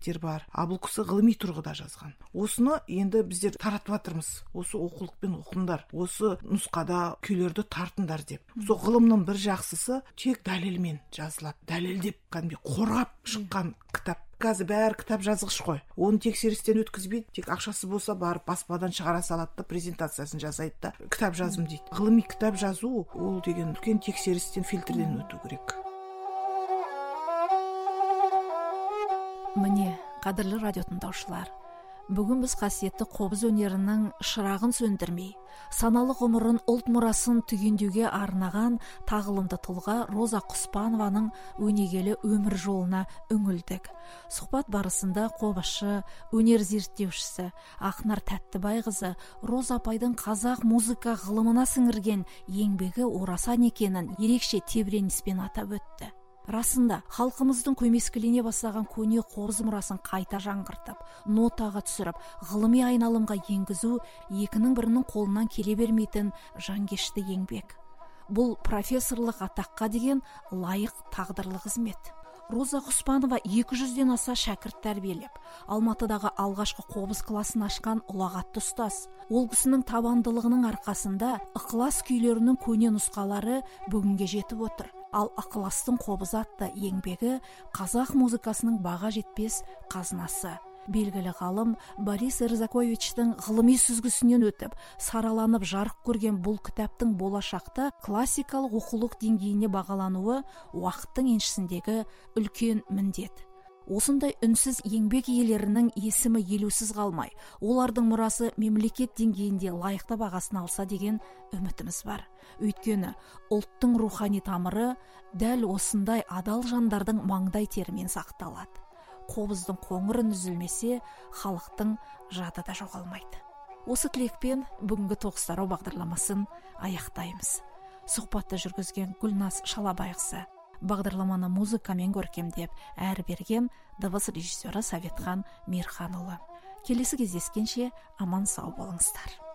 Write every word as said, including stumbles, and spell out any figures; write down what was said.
еңбектер бар. А бұл кісі ғылыми тұрғыда жазған. Осыны енді біздер таратып жатырмыз. Осы оқулықпен оқыңдар, осы нұсқада күйлерді тартыңдар деп. Сол ғылымның бір жақсысы тек дәлелмен жазылады. Дәлелдеп кәдімгі қорғап шыққан кітап. Қазір бәрі кітап жазғыш қой. Оны тексерістен өткізбейді, тек ақшасы болса барып баспадан шығара салады да, презентациясын жасайды да, кітап жазым дейді. Ғылыми кітап жазу ол деген үлкен тексерістен, фильтрден өту керек. Міне, қадірлі радио тыңдаушылар, бүгін біз қасиетті қобыз өнерінің шырағын сөндірмей, саналы ғұмырын ұлт мұрасын түгендеуге арнаған тағылымды тұлға Роза Құспанованың өнегелі өмір жолына үңілдік. Сұхбат барысында қобызшы, өнер зерттеушісі Ақнар Тәттібайқызы Роза апайдың қазақ музыка ғылымына сіңірген еңбегі орасан екенін ерекше тебіреніспен атап өтті. Расында, халқымыздың көмескілене бастаған көне қобыз мұрасын қайта жаңғыртып, нотаға түсіріп, ғылыми айналымға енгізу екінің бірінің қолынан келе бермейтін жанкешті еңбек. Бұл профессорлық атаққа деген лайық тағдырлы қызмет. Роза Құспанова екі жүзден аса шәкірт тәрбиелеп, Алматыдағы алғашқы қобыз класын ашқан ұлағатты ұстаз. Ол кісінің табандылығының арқасында ықылас күйлерінің көне нұсқалары бүгінге жетіп отыр. Ал ықыластың қобызы атты еңбегі қазақ музыкасының баға жетпес қазынасы. Белгілі ғалым Борис Эрзаковичтің ғылыми сүзгісінен өтіп, сараланып жарық көрген бұл кітаптың болашақта классикалық оқулық деңгейіне бағалануы уақыттың еншісіндегі үлкен міндет. Осындай үнсіз еңбек иелерінің есімі елеусіз қалмай, олардың мұрасы мемлекет деңгейінде лайықты бағасын алса деген үмітіміз бар. Өйткені ұлттың рухани тамыры дәл осындай адал жандардың маңдай терімен сақталады. Қобыздың қоңырын үзілмесе, халықтың жады да жоғалмайды. Осы тілекпен бүгінгі тоғыз тарау бағдарламасын аяқтаймыз. Сұхбатты жүргізген Гүлназ Шалабайқызы, бағдарламаны музыкамен көркемдеп әр берген дыбыс режиссері Советхан Мирханұлы. Келесі кездескенше аман сау болыңыздар.